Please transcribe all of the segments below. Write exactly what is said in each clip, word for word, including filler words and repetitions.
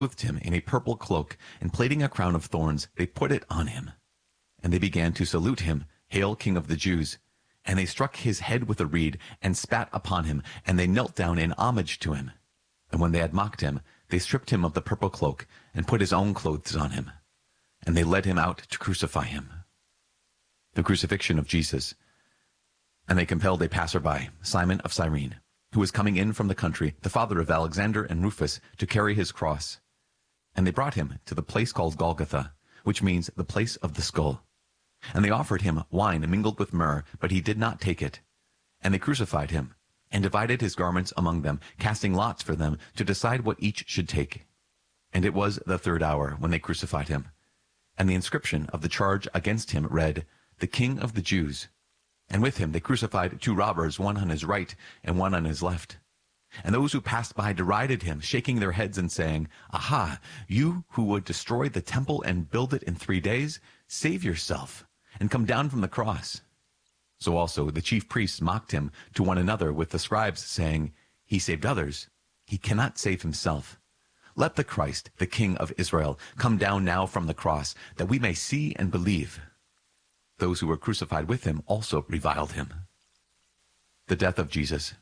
clothed him in a purple cloak, and plaiting a crown of thorns, they put it on him. And they began to salute him, "Hail, King of the Jews!" And they struck his head with a reed, and spat upon him, and they knelt down in homage to him. And when they had mocked him, they stripped him of the purple cloak, and put his own clothes on him. And they led him out to crucify him. The crucifixion of Jesus. And they compelled a passerby, Simon of Cyrene, who was coming in from the country, the father of Alexander and Rufus, to carry his cross. And they brought him to the place called Golgotha, which means the place of the skull. And they offered him wine mingled with myrrh, but he did not take it. And they crucified him, and divided his garments among them, casting lots for them to decide what each should take. And it was the third hour when they crucified him. And the inscription of the charge against him read, "The King of the Jews." And with him they crucified two robbers, one on his right and one on his left. And those who passed by derided him, shaking their heads and saying, "Aha, you who would destroy the temple and build it in three days, save yourself, and come down from the cross." So also the chief priests mocked him to one another with the scribes, saying, "He saved others, he cannot save himself. Let the Christ, the King of Israel, come down now from the cross, that we may see and believe." Those who were crucified with him also reviled him. The death of Jesus.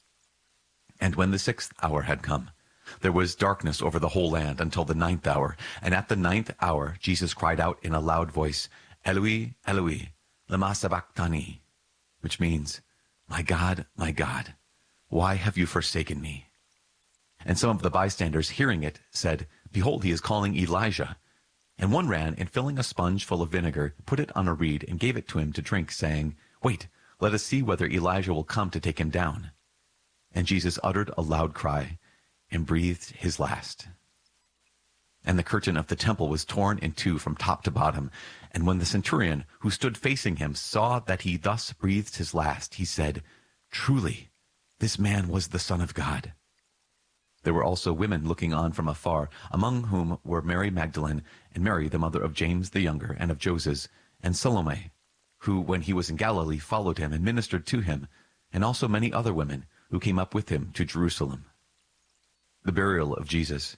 And when the sixth hour had come, there was darkness over the whole land until the ninth hour. And at the ninth hour Jesus cried out in a loud voice, "Eloi, Eloi, lama sabachthani," which means, "My God, my God, why have you forsaken me?" And some of the bystanders, hearing it, said, "Behold, he is calling Elijah." And one ran, and filling a sponge full of vinegar, put it on a reed, and gave it to him to drink, saying, "Wait, let us see whether Elijah will come to take him down." And Jesus uttered a loud cry, and breathed his last. And the curtain of the temple was torn in two from top to bottom. And when the centurion, who stood facing him, saw that he thus breathed his last, he said, "Truly, this man was the Son of God." There were also women looking on from afar, among whom were Mary Magdalene, and Mary the mother of James the younger, and of Joses, and Salome, who, when he was in Galilee, followed him and ministered to him, and also many other women who came up with him to Jerusalem. The burial of Jesus.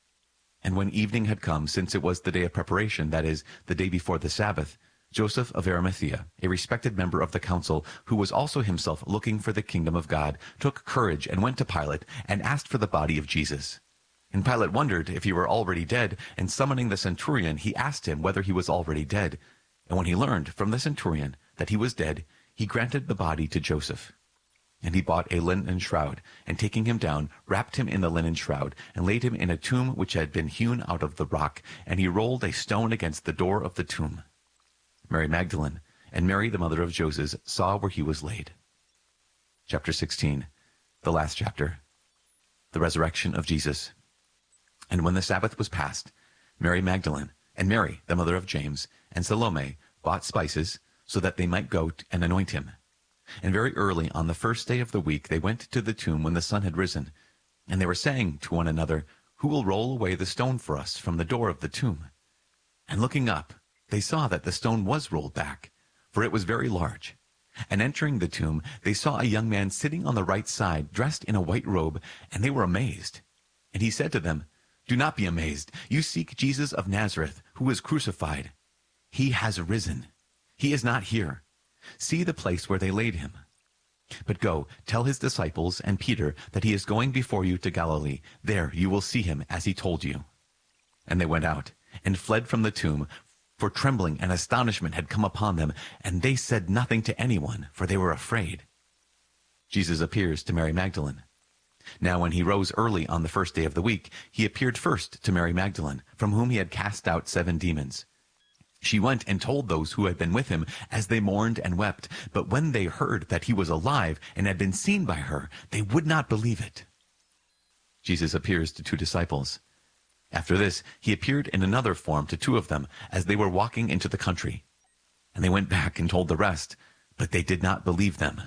And when evening had come, since it was the day of preparation, that is, the day before the Sabbath, Joseph of Arimathea, a respected member of the council, who was also himself looking for the kingdom of God, took courage and went to Pilate and asked for the body of Jesus. And Pilate wondered if he were already dead, and summoning the centurion, he asked him whether he was already dead. And when he learned from the centurion that he was dead, he granted the body to Joseph. And he bought a linen shroud, and taking him down, wrapped him in the linen shroud, and laid him in a tomb which had been hewn out of the rock, and he rolled a stone against the door of the tomb. Mary Magdalene and Mary the mother of Joses saw where he was laid. Chapter sixteen, the last chapter. The resurrection of Jesus. And when the Sabbath was past, Mary Magdalene and Mary the mother of James and Salome bought spices, so that they might go and anoint him. And very early on the first day of the week they went to the tomb when the sun had risen. And they were saying to one another, "Who will roll away the stone for us from the door of the tomb?" And looking up, they saw that the stone was rolled back, for it was very large. And entering the tomb, they saw a young man sitting on the right side, dressed in a white robe, and they were amazed. And he said to them, "Do not be amazed. You seek Jesus of Nazareth, who was crucified. He has risen. He is not here. See the place where they laid him. But go, tell his disciples and Peter that he is going before you to Galilee. There you will see him as he told you." And they went out and fled from the tomb, for trembling and astonishment had come upon them, and they said nothing to anyone, for they were afraid. Jesus appears to Mary Magdalene. Now when he rose early on the first day of the week, he appeared first to Mary Magdalene, from whom he had cast out seven demons. She went and told those who had been with him, as they mourned and wept. But when they heard that he was alive and had been seen by her, they would not believe it. Jesus appears to two disciples. After this, he appeared in another form to two of them, as they were walking into the country. And they went back and told the rest, but they did not believe them.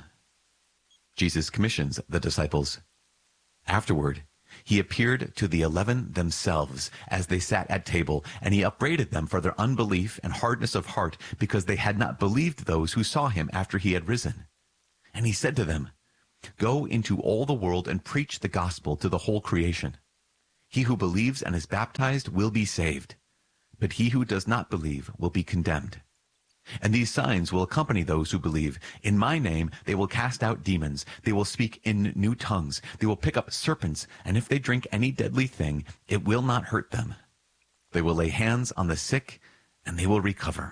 Jesus commissions the disciples. Afterward, he appeared to the eleven themselves as they sat at table, and he upbraided them for their unbelief and hardness of heart, because they had not believed those who saw him after he had risen. And he said to them, "Go into all the world and preach the gospel to the whole creation. He who believes and is baptized will be saved, but he who does not believe will be condemned. And these signs will accompany those who believe. In my name they will cast out demons. They will speak in new tongues. They will pick up serpents, and if they drink any deadly thing, it will not hurt them. They will lay hands on the sick, and they will recover.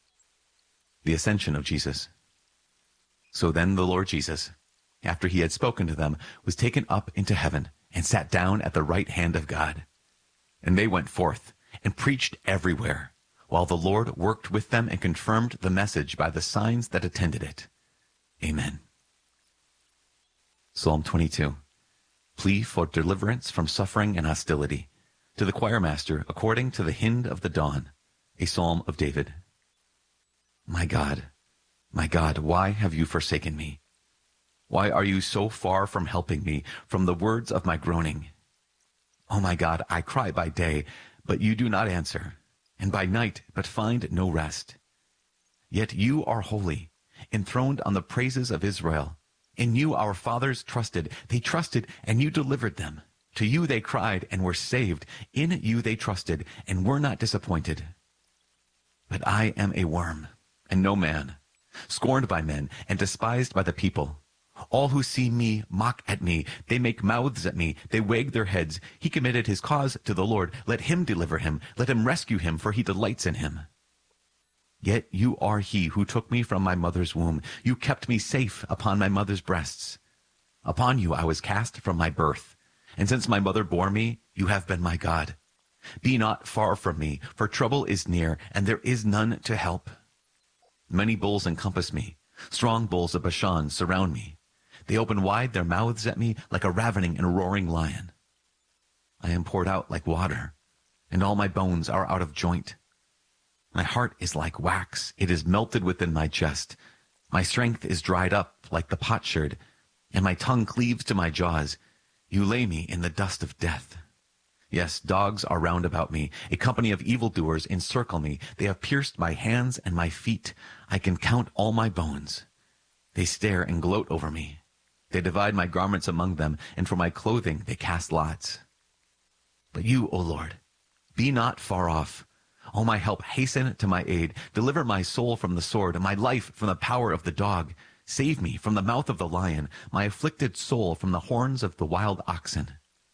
The ascension of Jesus. So then the Lord Jesus, after he had spoken to them, was taken up into heaven and sat down at the right hand of God. And they went forth and preached everywhere, while the Lord worked with them and confirmed the message by the signs that attended it. Amen. Psalm twenty-two. Plea for deliverance from suffering and hostility. To the choir master, according to the hymn of the dawn, a psalm of David. My God, my God, why have you forsaken me? Why are you so far from helping me, from the words of my groaning? Oh my God, I cry by day, but you do not answer, and by night, but find no rest. Yet you are holy, enthroned on the praises of Israel. In you our fathers trusted. They trusted, and you delivered them. To you they cried, and were saved. In you they trusted, and were not disappointed. But I am a worm, and no man, scorned by men, and despised by the people. All who see me mock at me. They make mouths at me. They wag their heads. He committed his cause to the Lord. Let him deliver him. Let him rescue him, for he delights in him. Yet you are he who took me from my mother's womb. You kept me safe upon my mother's breasts. Upon you I was cast from my birth. And since my mother bore me, you have been my God. Be not far from me, for trouble is near, and there is none to help. Many bulls encompass me. Strong bulls of Bashan surround me. They open wide their mouths at me like a ravening and roaring lion. I am poured out like water, and all my bones are out of joint. My heart is like wax. It is melted within my chest. My strength is dried up like the potsherd, and my tongue cleaves to my jaws. You lay me in the dust of death. Yes, dogs are round about me. A company of evildoers encircle me. They have pierced my hands and my feet. I can count all my bones. They stare and gloat over me. They divide my garments among them, and for my clothing they cast lots. But you, O Lord, be not far off. O my help, hasten to my aid. Deliver my soul from the sword, my life from the power of the dog. Save me from the mouth of the lion, my afflicted soul from the horns of the wild oxen.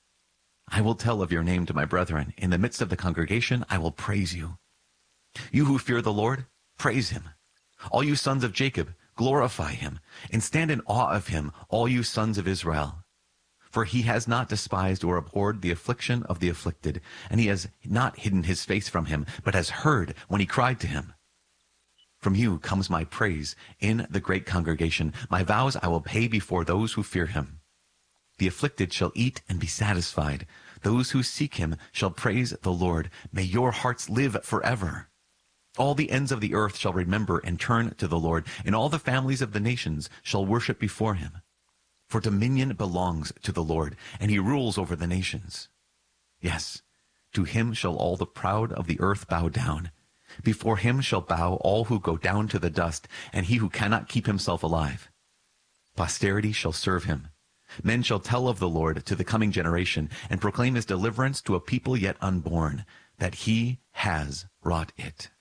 I will tell of your name to my brethren. In the midst of the congregation I will praise you. You who fear the Lord, praise him. All you sons of Jacob, glorify him, and stand in awe of him, all you sons of Israel. For he has not despised or abhorred the affliction of the afflicted, and he has not hidden his face from him, but has heard when he cried to him. From you comes my praise in the great congregation. My vows I will pay before those who fear him. The afflicted shall eat and be satisfied. Those who seek him shall praise the Lord. May your hearts live forever. All the ends of the earth shall remember and turn to the Lord, and all the families of the nations shall worship before him. For dominion belongs to the Lord, and he rules over the nations. Yes, to him shall all the proud of the earth bow down. Before him shall bow all who go down to the dust, and he who cannot keep himself alive. Posterity shall serve him. Men shall tell of the Lord to the coming generation, and proclaim his deliverance to a people yet unborn, that he has wrought it.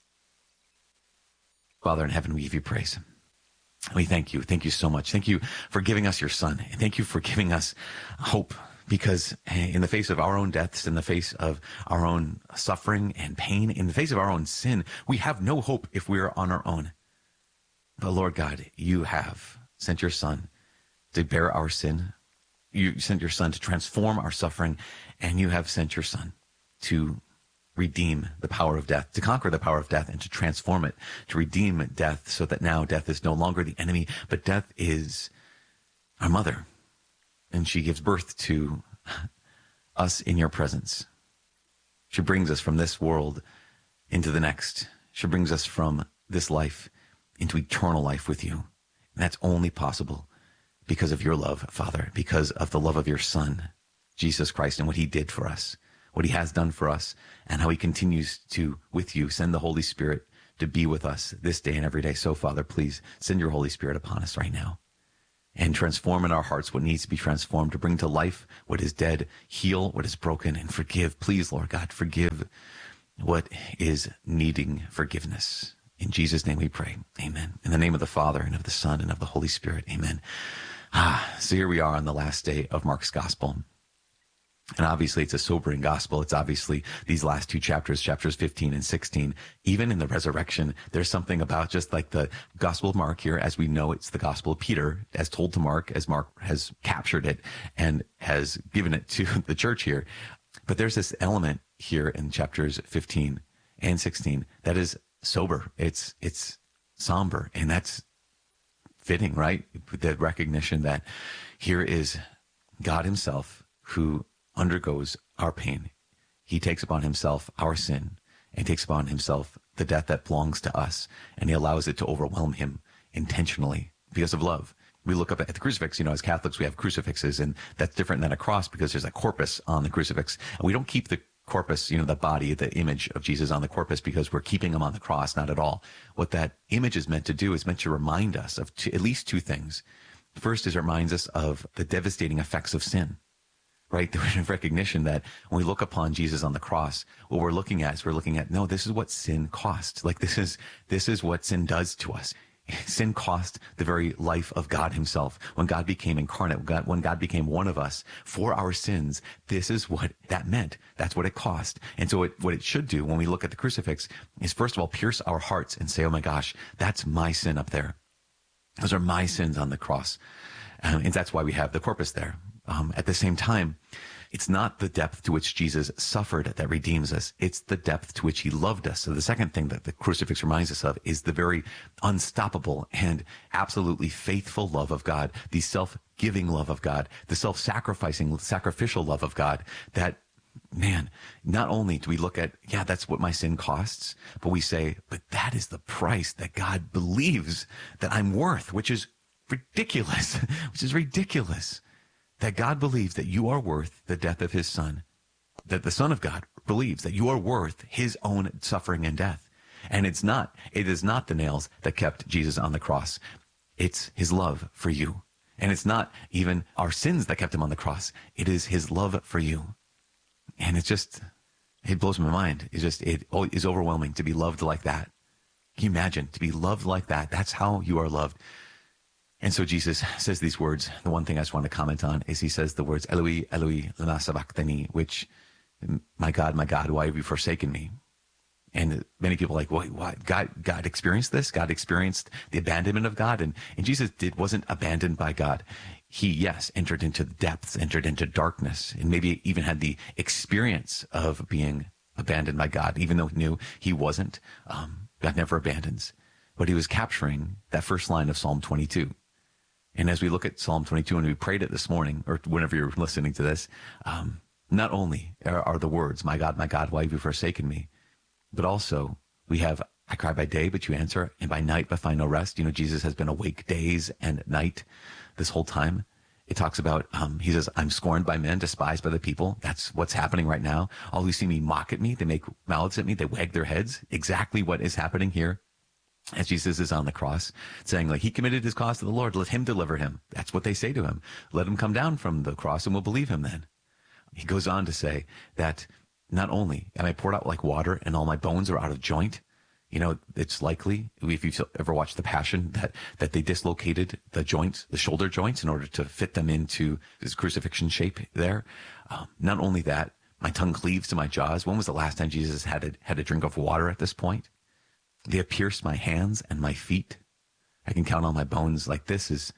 Father in heaven, we give you praise. We thank you. Thank you so much. Thank you for giving us your Son. And thank you for giving us hope, because in the face of our own deaths, in the face of our own suffering and pain, in the face of our own sin, we have no hope if we are on our own. But Lord God, you have sent your Son to bear our sin. You sent your Son to transform our suffering, and you have sent your Son to redeem the power of death, to conquer the power of death, and to transform it, to redeem death, so that now death is no longer the enemy, but death is our mother, and she gives birth to us in your presence. She brings us from this world into the next. She brings us from this life into eternal life with you. And that's only possible because of your love, Father, because of the love of your Son, Jesus Christ, and what he did for us, what he has done for us, and how he continues to, with you, send the Holy Spirit to be with us this day and every day. So, Father, please send your Holy Spirit upon us right now. and transform in our hearts what needs to be transformed, to bring to life what is dead, heal what is broken, and forgive. Please, Lord God, forgive what is needing forgiveness. In Jesus' name we pray. Amen. In the name of the Father, and of the Son, and of the Holy Spirit. Amen. Ah, so here we are on the last day of Mark's gospel. And obviously it's a sobering gospel. It's obviously these last two chapters, chapters fifteen and sixteen. Even in the resurrection, there's something about just like the Gospel of Mark here, as we know it's the Gospel of Peter, as told to Mark, as Mark has captured it and has given it to the church here. But there's this element here in chapters fifteen and sixteen that is sober. It's, it's somber, and that's fitting, right? The recognition that here is God himself who undergoes our pain. He takes upon himself our sin, and takes upon himself the death that belongs to us, and he allows it to overwhelm him intentionally because of love. We look up at the crucifix, you know, as Catholics, we have crucifixes, and that's different than a cross because there's a corpus on the crucifix. And we don't keep the corpus, you know, the body, the image of Jesus on the corpus because we're keeping him on the cross, not at all. What that image is meant to do is meant to remind us of two, at least two things. First is it reminds us of the devastating effects of sin. Right? The recognition that when we look upon Jesus on the cross, what we're looking at is we're looking at, no, this is what sin cost. Like this is, this is what sin does to us. Sin cost the very life of God himself. When God became incarnate, God, when God became one of us for our sins, this is what that meant. That's what it cost. And so it, what it should do when we look at the crucifix is first of all, pierce our hearts and say, oh my gosh, that's my sin up there. Those are my sins on the cross. Um, and that's why we have the corpus there. Um, at the same time, it's not the depth to which Jesus suffered that redeems us. It's the depth to which he loved us. So the second thing that the crucifix reminds us of is the very unstoppable and absolutely faithful love of God, the self-giving love of God, the self-sacrificing, sacrificial love of God that, man, not only do we look at, yeah, that's what my sin costs, but we say, but that is the price that God believes that I'm worth, which is ridiculous, which is ridiculous. That God believes that you are worth the death of his son, that the Son of God believes that you are worth his own suffering and death. And it's not, it is not the nails that kept Jesus on the cross. It's his love for you. And it's not even our sins that kept him on the cross. It is his love for you. And it's just, it blows my mind. It's just, it is overwhelming to be loved like that. Can you imagine to be loved like that? That's how you are loved. And so Jesus says these words. The one thing I just want to comment on is he says the words, Eloi, Eloi, lama sabachthani, which, my God, my God, why have you forsaken me? And many people are like, wait, what? God, God experienced this? God experienced the abandonment of God? And, and Jesus did, wasn't abandoned by God. He, yes, entered into the depths, entered into darkness, and maybe even had the experience of being abandoned by God, even though he knew he wasn't. Um, God never abandons. But he was capturing that first line of Psalm twenty-two. And as we look at Psalm twenty-two, and we prayed it this morning, or whenever you're listening to this, um, not only are, are the words, my God, my God, why have you forsaken me? But also we have, I cry by day, but you answer, and by night, but find no rest. You know, Jesus has been awake days and night this whole time. It talks about, um, he says, I'm scorned by men, despised by the people. That's what's happening right now. All who see me mock at me. They make mouths at me. They wag their heads. Exactly what is happening here. As Jesus is on the cross, saying, like, he committed his cause to the Lord. Let him deliver him. That's what they say to him. Let him come down from the cross and we'll believe him then. He goes on to say that not only am I poured out like water and all my bones are out of joint, you know, it's likely, if you've ever watched The Passion, that, that they dislocated the joints, the shoulder joints, in order to fit them into this crucifixion shape there. Um, not only that, my tongue cleaves to my jaws. When was the last time Jesus had a, had a drink of water at this point? They have pierced my hands and my feet. I can count on my bones. Like, this is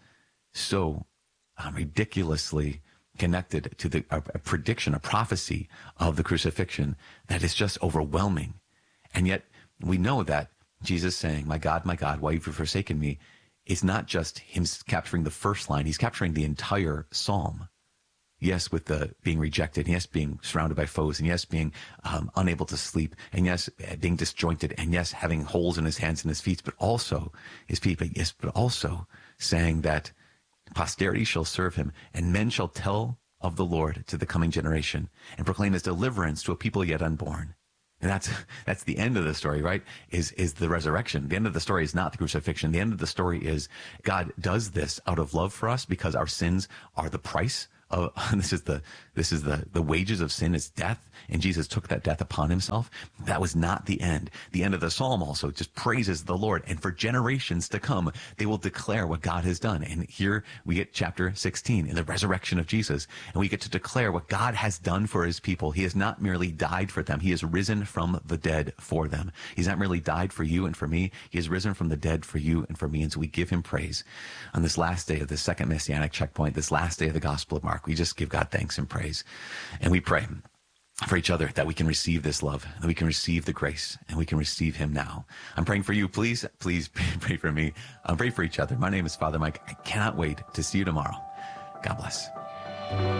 so um, ridiculously connected to the, a, a prediction, a prophecy of the crucifixion that is just overwhelming. And yet we know that Jesus saying, my God, my God, why have you forsaken me, is not just him capturing the first line. He's capturing the entire psalm. Yes, with the being rejected, yes, being surrounded by foes, and yes, being um, unable to sleep, and yes, being disjointed, and yes, having holes in his hands and his feet, but also his feet, but yes, but also saying that posterity shall serve him, and men shall tell of the Lord to the coming generation, and proclaim his deliverance to a people yet unborn. And that's that's the end of the story, right? Is is the resurrection. The end of the story is not the crucifixion. The end of the story is God does this out of love for us because our sins are the price. Oh, this is the this is the the wages of sin is death, and Jesus took that death upon himself. That was not the end. The end of the psalm also just praises the Lord, and for generations to come, they will declare what God has done. And here we get chapter sixteen in the resurrection of Jesus, and we get to declare what God has done for his people. He has not merely died for them; he has risen from the dead for them. He's not merely died for you and for me; he has risen from the dead for you and for me. And so we give him praise on this last day of the second messianic checkpoint, this last day of the Gospel of Mark. We just give God thanks and praise. And we pray for each other that we can receive this love, that we can receive the grace, and we can receive him now. I'm praying for you. Please, please pray for me. I'm praying for each other. My name is Father Mike. I cannot wait to see you tomorrow. God bless.